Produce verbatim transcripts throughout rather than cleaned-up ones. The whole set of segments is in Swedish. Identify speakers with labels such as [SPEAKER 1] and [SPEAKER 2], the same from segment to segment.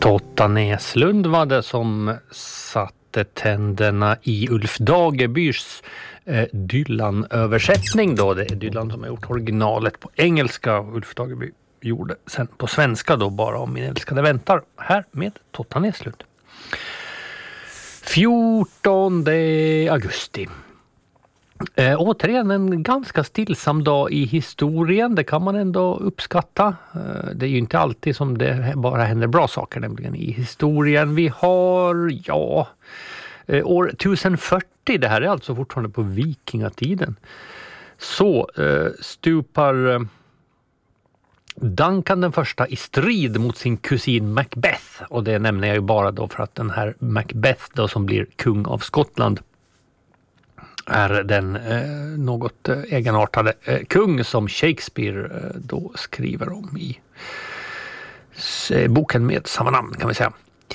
[SPEAKER 1] Totta Näslund var det som satte tänderna i Ulf Dagebys eh, Dylan-översättning då. Det är Dylan som har gjort originalet på engelska och Ulf Dageby gjorde sen på svenska då bara Om min älskade väntar. Här med Totta Näslund. fjortonde augusti. Eh, återigen en ganska stillsam dag i historien, det kan man ändå uppskatta. Eh, det är ju inte alltid som det bara händer bra saker nämligen i historien. Vi har, ja, eh, år tusen fyrtio, det här är alltså fortfarande på vikingatiden. Så eh, stupar eh, Duncan den första i strid mot sin kusin Macbeth. Och det nämner jag ju bara då för att den här Macbeth då som blir kung av Skottland är den eh, något eh, egenartade eh, kung som Shakespeare eh, då skriver om i eh, boken med samma namn kan vi säga.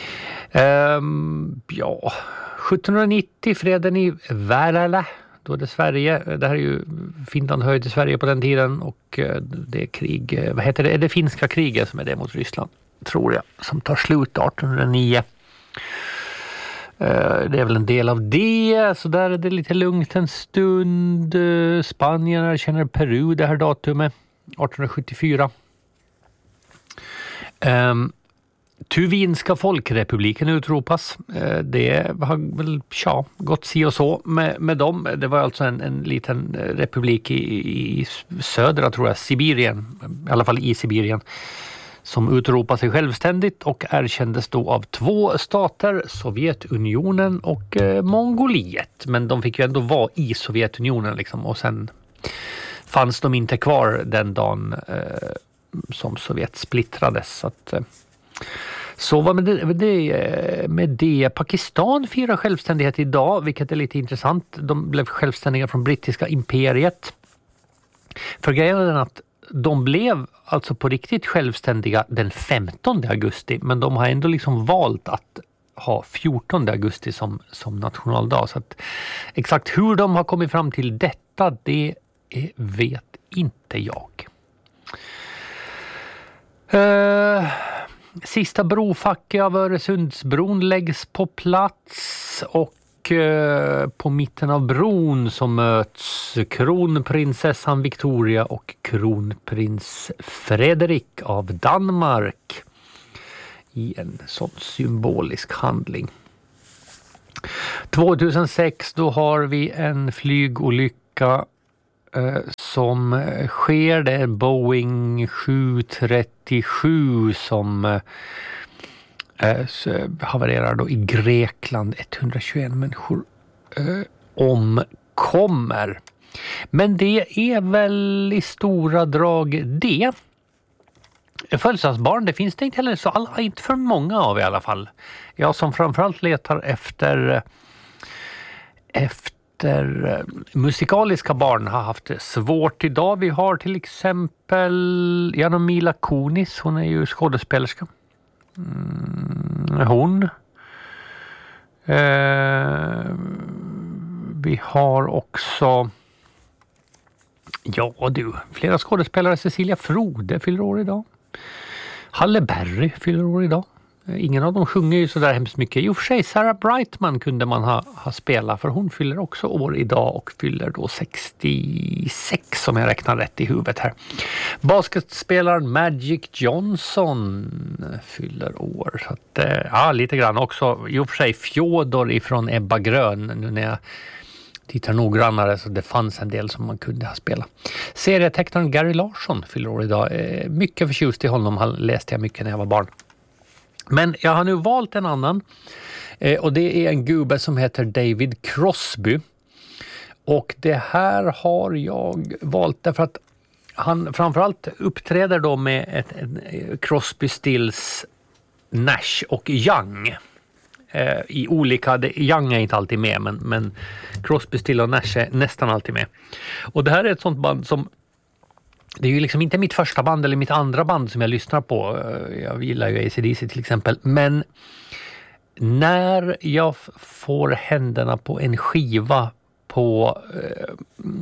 [SPEAKER 1] Ehm, ja, sjuttonhundranittio, freden i Värälä, då är det Sverige, det här är ju Finland höjde till Sverige på den tiden och eh, det är krig, eh, vad heter det, är det finska kriget som är det mot Ryssland, tror jag, som tar slut artonhundranio. Det är väl en del av det, så där är det lite lugnt en stund. Spanien känner Peru det här datumet, artonhundrasjuttiofyra. Um, Tuvinska folkrepubliken utropas. Uh, det har väl ja, gått si och så med, med dem. Det var alltså en, en liten republik i, i södra, tror jag, Sibirien, i alla fall i Sibirien, som utropade sig självständigt och erkändes då av två stater, Sovjetunionen och eh, Mongoliet. Men de fick ju ändå vara i Sovjetunionen liksom, och sen fanns de inte kvar den dagen eh, som Sovjet splittrades. Så, att, eh, så var med det, med, det, med det. Pakistan firar självständighet idag, vilket är lite intressant. De blev självständiga från brittiska imperiet. För grejen är den att de blev alltså på riktigt självständiga den femtonde augusti, men de har ändå liksom valt att ha fjortonde augusti som, som nationaldag. Så att exakt hur de har kommit fram till detta, det vet inte jag. Uh, sista brofacke av Öresundsbron läggs på plats och på mitten av bron så möts kronprinsessan Victoria och kronprins Frederik av Danmark i en sån symbolisk handling. tjugohundrasex, då har vi en flygolycka eh, som sker. Det är en Boeing sju trettiosju som eh, havererar då i Grekland. etthundratjugoett människor eh, omkommer. Men det är väl i stora drag det. Födelsedagsbarn, det finns det inte heller så alla, inte för många av i alla fall. Jag som framförallt letar efter efter musikaliska barn har haft det svårt idag. Vi har till exempel Janomila Kunis, hon är ju skådespelerska. Mm, hon. Eh, vi har också ja du, flera skådespelare. Cecilia Frode fyller år idag. Halle Berry fyller år idag. Ingen av dem sjunger ju så där hemskt mycket. I och för sig Sarah Brightman kunde man ha, ha spelat, för hon fyller också år idag och fyller då sextiosex om jag räknar rätt i huvudet här. Basketspelaren Magic Johnson fyller år. Så att, ja, lite grann också. I och för sig Fjodor ifrån Ebba Grön. Nu när jag tittar noggrannare så det fanns en del som man kunde ha spelat. Serietecknaren Gary Larsson fyller år idag. Mycket förtjust i honom, han läste jag mycket när jag var barn. Men jag har nu valt en annan eh, och det är en gubbe som heter David Crosby. Och det här har jag valt därför att han framförallt uppträder då med ett, ett Crosby, Stills, Nash och Young. Eh, I olika, det, Young är inte alltid med men, men Crosby, Stills och Nash är nästan alltid med. Och det här är ett sånt band som det är ju liksom inte mitt första band eller mitt andra band som jag lyssnar på. Jag gillar ju A C D C till exempel. Men när jag får händerna på en skiva på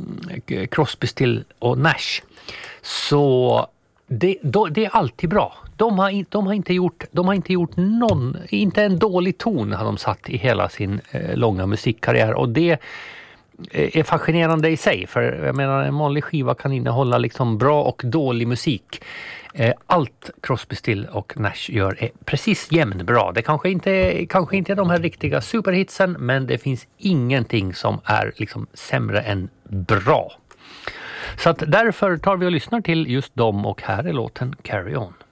[SPEAKER 1] eh, Crosby, Stills och Nash så det, då, det är alltid bra. de har, de har inte gjort, de har inte gjort någon, inte en dålig ton har de satt i hela sin eh, långa musikkarriär, och det är fascinerande i sig, för jag menar en vanlig skiva kan innehålla liksom bra och dålig musik. Allt Crosby, Still och Nash gör är precis jämnt bra. Det kanske inte, kanske inte är de här riktiga superhitsen, men det finns ingenting som är liksom sämre än bra. Så att därför tar vi och lyssnar till just dem, och här är låten Carry On.